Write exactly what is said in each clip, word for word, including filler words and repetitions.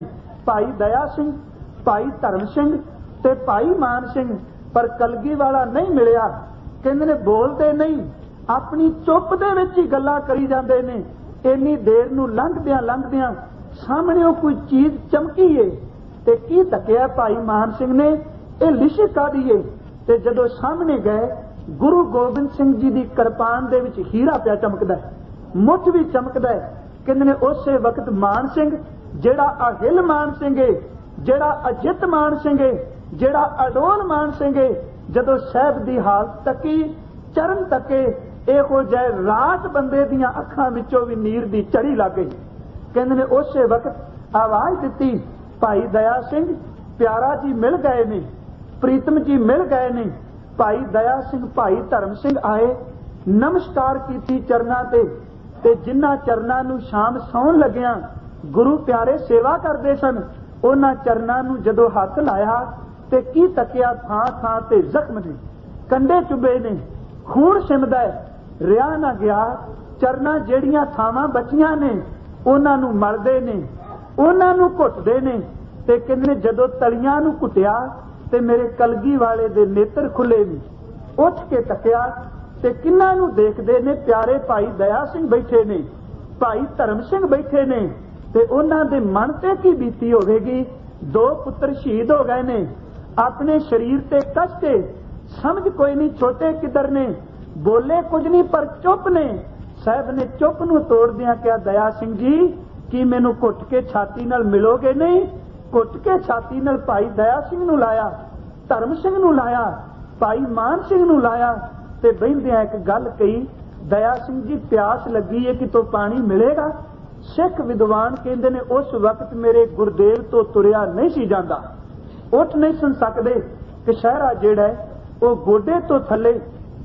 भाई दया सिंह, भाई धर्म सिंह ते भाई मान सिंह, पर कलगी वाला नहीं मिलिया। कहंदे ने बोलते नहीं, अपनी चुप दे विच ही गल्लां करी जांदे ने। इन्नी देर नूं लंघदियां लंघदियां सामने कोई चीज चमकी है ते की तकिया भाई मान सिंह ने, ये लिशक कादी है। ते जदों सामने गए, गुरु गोबिंद सिंह जी दी किरपान दे विच हीरा पिया चमकदा है, मुठ भी चमकदा है। कहंदे ने उसे वक्त मान सिंह जेड़ा अहिल मान सिंह है, जेड़ा अजित मान सिंह है, जेड़ा अडोल मान सिंह है, जदों साहब दी हालत तकी, चरण तके, इहो जै रात बंदे दियां अखां विचों भी नीर दी चढ़ी लग गई। कहंदे ने उसे वक्त आवाज दिती, भाई दया सिंह प्यारा जी मिल गए ने, प्रीतम जी मिल गए ने। भाई दया सिंह भाई धर्म सिंह आए, नमस्कार कीती चरनां ते ते जिन्हां चरनां नूं शाम सौण लग्गियां गुरु प्यारे सेवा करदे सन, उन्हां चरनां नूं जदों हथ लाया ते की तकिया, थां थां ते जख्म ने, कंडे चुभे ने, खून सिमदा है, रिया ना गया। चरनां जेड़ियां थावां बचियां ने उन्हां नूं मलदे ने, उन्हां नूं घुटदे ने। ते कहंदे ने जदों तलियां नूं घुटिया ते मेरे कलगी वाले दे नेत्र खुले ने। उठ के तकिया ते किन्हां नूं देखदे ने, प्यारे भाई दया सिंह बैठे ने, भाई धर्म सिंह बैठे ने। ते उन्हां दे मन ते की बीती होवेगी, दो पुत्र शहीद हो गए ने, अपने शरीर ते कष्ट, समझ कोई नहीं छोटे किधर ने, बोले कुछ नहीं पर चुप ने। साहब ने चुप नूं तोड़दियां कहा, दया सिंह जी की मैनू घुट के छाती नाल मिलोगे नहीं? घुट के छाती नाल भाई दया सिंह नूं लाया, धर्म सिंह नूं लाया, भाई मान सिंह नूं लाया ते बहिंदियां एक गल कही, दया सिंह जी प्यास लगी है कि तो पानी मिलेगा? सिख विद्वान कहंदे ने उस वक्त मेरे गुरदेव तो तुरिया नहीं सी जांदा, उठ नहीं सुन सकदे कि शहरा जेड़ा है वो गोडे तो थले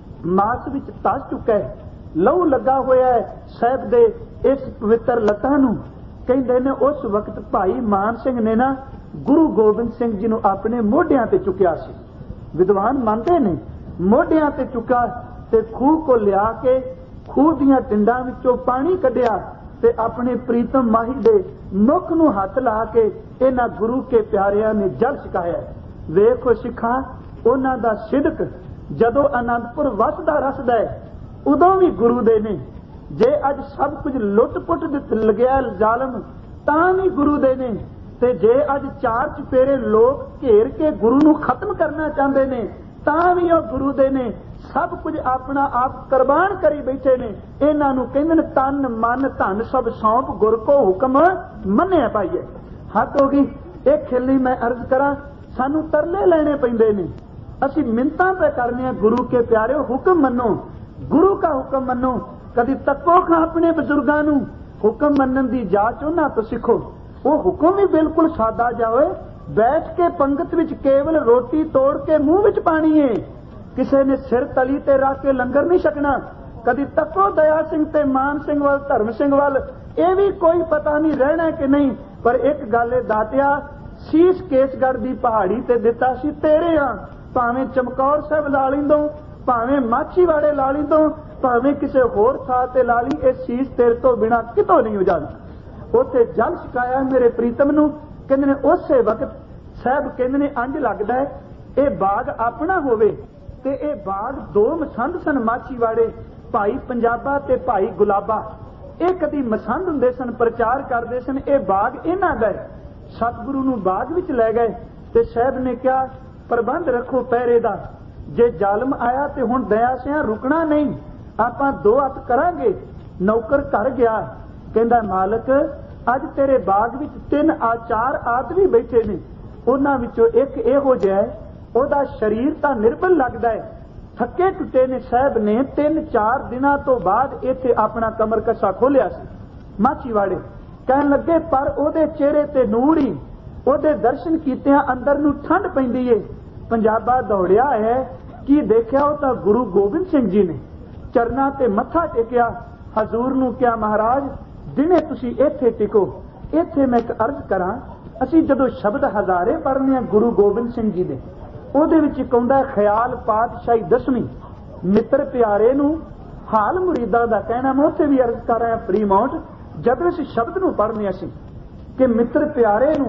मास विच धस चुका है, लहू लगा होया है साहब दे इस पवित्र लत्तां नूं। कहंदे ने उस वक्त भाई मान सिंह ने ना गुरु गोबिंद सिंह जी नूं अपने मोढियां ते चुकिया सी। विद्वान मानते ने मोढियां ते चुका ते खूह को लिया के खूह दियां टिंडां विचों पानी कढिया ते अपने प्रीतम माही दे मुख नूं हथ ला के इन्हां गुरु के प्यारियां ने जल छकाया। वेखो सिखा, उन्हां दा सिदक जदों आनंदपुर वसदा रसदा है उदों भी गुरु दे ने। जे अज सब कुछ लुट पुट लगया जालम तां भी गुरु दे ने, ते जे अज चार चुफेरे लोग घेर के गुरु नूं खत्म करना चाहते ने तां भी वो गुरु दे ने। सब कुछ अपना आप कुर्बान करी बैठे ने। इन्हां नूं कहंदे ने तन मन धन सब सौंप गुर को हुक्म मन्निया पाइए। हद हो गई। एक खिल्ली मैं अर्ज करा, सानू तरले लेने पैंदे ने, असी मिन्नतां पे करने गुरु के प्यारे हुक्म मनो, गुरु का हुक्म मनो। कदी तको खां अपने बजुर्गां नूं हुक्म मनन दी जाच उन्हां तो सीखो। वो हुक्म भी बिल्कुल सादा जावे, बैठ के पंगत विच केवल रोटी तोड़ के मुंह विच पानी है, किसी ने सिर तली ते रख के लंगर नहीं छकना। कदी तको दया सिंह ते मान सिंह वाल धर्म सिंह वाल, ये भी कोई पता नहीं रहना कि नहीं। पर एक गल दातिया, शीश केसगढ़ दी पहाड़ी ते दिता सी तेरे हां, भावें चमकौर साहब ला लिंदो, भावें माछीवाड़े ला लिंदो, भावें किसी होर थां ते ला ली, ये शीश तेरे तो बिना कितों नहीं उजाड़ना। उत्थे जल छकाया मेरे प्रीतम नूं। कहंदे ने उसे वक्त साहब कहंदे ने अंज लगदा है ये बाग अपना होवे ते ये बाग दो मसंद सन माछीवाड़े, भाई पंजाबा ते भाई गुलाबा। ये कदी मसंद हुंदे सन, प्रचार करदे सन, ये बाग इन्हां दा है। सतगुरु नूं बाग विच लै गए ते साहब ने कहा प्रबंध रखो पहरे दा, जे जालम आया ते हुण दया सिंह रुकना नहीं, आपां दो हत्थ करांगे। नौकर घर गया, कहंदा मालक अज तेरे बाग विच तीन आचार आदमी बैठे ने, उन्हां विचों एक इहो जिहा है ओदा शरीर तां निर्बल लगदा है, थके टुटे ने। साहब ने तीन चार दिनां तो बाद इत्थे अपना कमर कसा खोलिया सी माछीवाड़े। कहन लगे पर ओदे चेहरे ते नूर ही, ओदे दर्शन कीतियां अंदर नूं ठंड पैंदी है। पंजाबा दौड़िया है कि देखिया वो तां गुरु गोबिंद सिंह जी ने। चरनां ते मत्था टेकिया, हजूर नूं कहा महाराज दिने तुसी इत्थे टिको। इत्थे मैं एक अर्ज करां, असीं जदों शब्द हजारे पढ़ने आ गुरु गोबिंद सिंह जी दे, ਉਹਦੇ ਵਿੱਚ ਇੱਕ ਆਉਂਦਾ ਖਿਆਲ ਪਾਤਸ਼ਾਹੀ ਦਸਵੀਂ ਮਿੱਤਰ ਪਿਆਰੇ ਨੂੰ ਹਾਲ ਮੁਰੀਦਾਂ ਦਾ ਕਹਿਣਾ। ਮੈਂ ਉੱਥੇ ਵੀ ਅਰਜ਼ ਕਰ ਰਿਹਾ ਫਰੀ ਮਾਊਂਟ, ਜਦੋਂ ਇਸ ਸ਼ਬਦ ਨੂੰ ਪੜ੍ਹਨੇ ਅਸੀਂ ਕਿ ਮਿੱਤਰ ਪਿਆਰੇ ਨੂੰ